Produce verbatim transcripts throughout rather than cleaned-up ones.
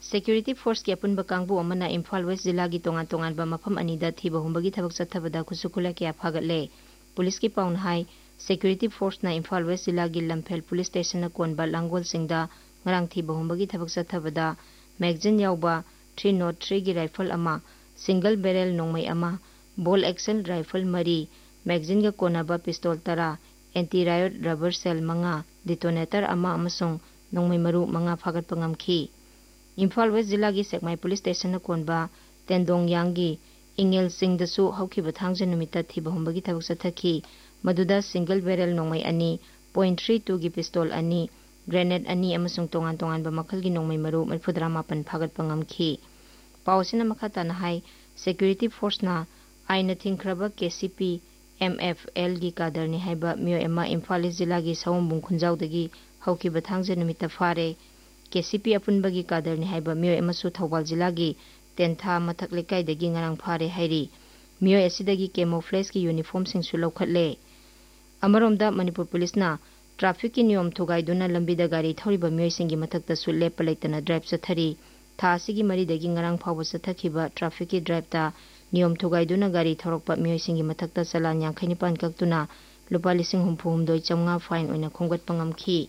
Security Force की अपुनब कांगबू अमना Imphal waste जिला की तोंगान तोंगानबा मफम अनिदा थिबा हुंबगी थबक चथबदा खुसुकुला क्या फागतले पुलिस की पाउन हाई Security Force ना इम्फाल वेस्ट जिला की लमफेल पुलिस स्टेशन न कोनबा Langol सिंगदा ngarang thiba humbagi thabak chathabada magazine yauba three oh three gi rifle ama single barrel nongmai ama ball action rifle mari magazine ga konaba pistol tara anti riot rubber cell manga detonator ama amasung nongmai maru manga phagat pangamkhi Imphal West Zilla gi Sekmai Police Station na konba Tendong Yangi Ingel Singh dasu hauki bathangja numita thiba humbagi thabak chathaki maduda single barrel nongmai ani point three two gi pistol ani grenade ani amasung tongan tongan ba makal gi nongmai maru marfudra mapan phagat pangamkhi pausina makhata na hai security force na aina thingkraba K C P M F L gi kadar ni haiba myo ema Imphal Zilla gi sawmbung khunjaw dagi hauki bathangja numita fare K C P apunba gi kadar ni haiba myo ema su Thawbal Zilla gi tentha mathak lekai dagi ngarang fare hairi myo asidagi camouflage ki uniform sing su lokhatle amaromda Manipur police na traffic ki niyom thugai duna lambi da gari thoriba myoy singi mathak ta su lep palaitana drive chathari tha sigi mari dagi ngarang phawba chathakiba traffic ki drive ta niyom thugai duna gari thorokpa myoy singi mathak ta salan yankhaini pan kaktuna lupa lising humphum doi chamnga fine oina khonggat pangamkhi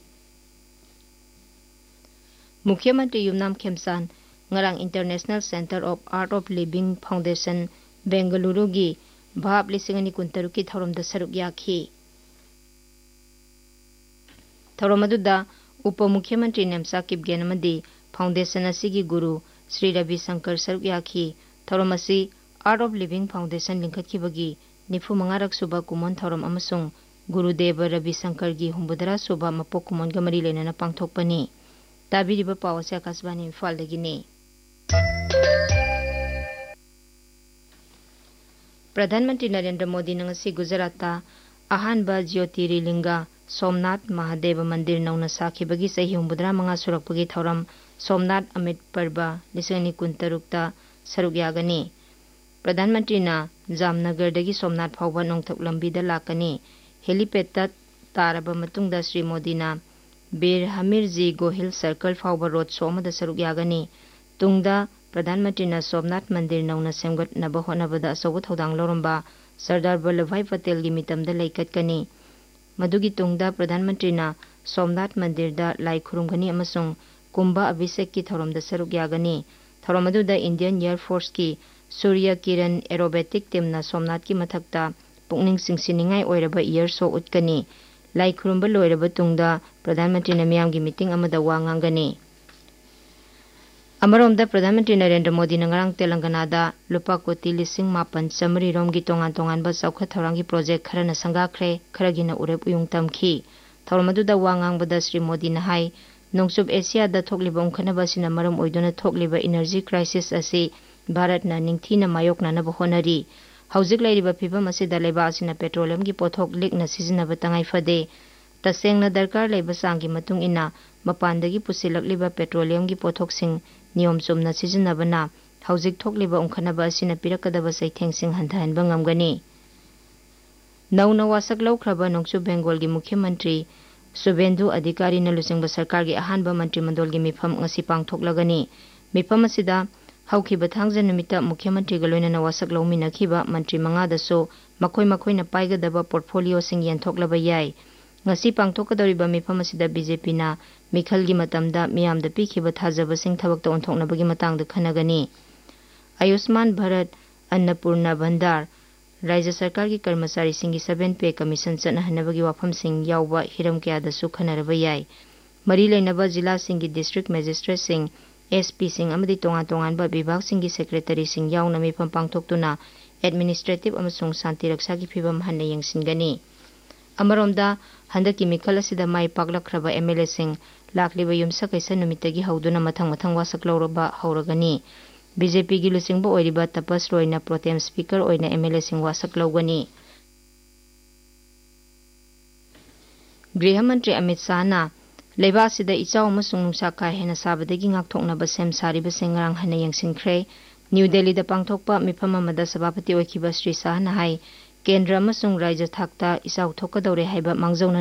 Mukhyamantri Yumnam Khemsan ngarang International Center of Art of Living Foundation Bengaluru gi bhab lisingani kuntaru ki thoromda saruk yakhi Thoromaduda Upa Mukhyamantri Nemsa Kipgen amadi Foundation asigi guru Sri Ravi Shankar saruk yakhi Thoromasi Art of Living Foundation linkhatkibagi nifu mangarak suba kumon thorom amasung Gurudeva Ravi Shankar gi humbudara suba mapok kumon gamari lenana pangthokpani tabiriba pawase akasbani Imphal dagini Pradhan Mantri Narendra Modi nangasi Gujarat ta ahanba Jyotirlinga Somnath Mahadeva Mandir nauna sakhibagi sahi humbudra manga surakpagi thoram Somnath Amit Parba lisani kuntaruk ta saruk yagani Pradhan Mantri na Jamnagar dagi Somnath phawba nongthak lambi da lakani helipad ta taraba matungda Sri Modi na Bir Hamirji Gohil Circle phawba road show amada saruk yagani tungda Pradhan Mantri na Somnath Mandir nauna semgat naba honabada asawu thodang loromba Sardar Vallabhbhai Patel gi mitamda laikat kani madugi tungda Pradhan Mantri na Somnath Mandir da lai khurumgani amasung Kumbha Abhishek ki thoromda saruk yagani thoromadu da Indian Air Force ki Surya Kiran Aerobatic team na Somnath ki mathakta pukning singsiningai oiraba year show utkani lai khurumba loiraba tungda Pradhan Mantri na miyam gi meeting amada wa ngangani Amaromda Pradhan Mantri Narendra Modi na ngarang Telangana da lupa koti lising mapan samari rom gi tongan tongan ba saukha thorangi project khara na sangakhre khara gi na urep uyung tamkhi thormadu da wangang bada Sri Modi na hai nongsub Asia da thokliba ungkhana ba sina maram oiduna thokliba energy crisis asi Bharat na ningthi na mayok na na bahonari haujik lairiba phibam asi da leba asina petroleum gi pothok lik na sizina ba tangai fade taseng na darkar leba sangi matung ina mapandagi pusilakliba petroleum gi pothok sing niyom chumna sizinabana haujik thokliba ungkhanaba asina pirakadaba saitheng handahan bangamgani nauna wasak laukraba nongchu Bengal gi Mukhyamantri Subhendu Adhikari na lusingba sarkar gi ahanba mantri mandol gi mifam ngasi pangthoklagani mifam asida haukiba thangja numita Mukhyamantri galoina na wasak lauminakhiba mantri manga daso makhoi makhoi na paigadaba portfolio sing yenthokhlaba yai ngasi pangthokadoriba mifam asida B J P na mikhal gi matamda miyamda pikhiba thajaba sing thabakta onthoknabagi matangda khanagani Ayushman Bharat Annapurna Bhandar Rajya Sarkar ki karmachari singi seven pay commission chana hanabagi wafam sing yawba hiram kya da su khanaraba yai mari leinaba jila singi district magistrate sing S P sing amadi tonga tongan ba bibhag singi secretary sing yawna mifam pangthoktuna administrative amasung santi raksa ki phibam hanna yengsingani Amaromda handaki mikhal asida mai paklakraba M L A sing lakliba yumsa kaisa numitagi hauduna mathang mathang wasak lauraba hauragani B J P gi lusingba oiriba Tapas Roy na pro tem speaker oina M L A sing wasak laugani Griha Mantri Amit Shah na leiba asida ichaw amasung nungsa ka hena sabadagi ngakthoknaba sem sariba sengrang hana yengsinkhre New Delhi da pangthokpa mifam amada sabapati oikhiba Sri Shah na hai Kendra amasung Rajya thakta isaw thokadore haiba mangjauna